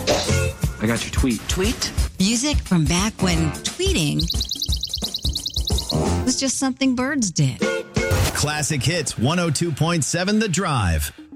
I got your tweet. Tweet? Music from back when tweeting was just something birds did. Classic Hits 102.7 The Drive.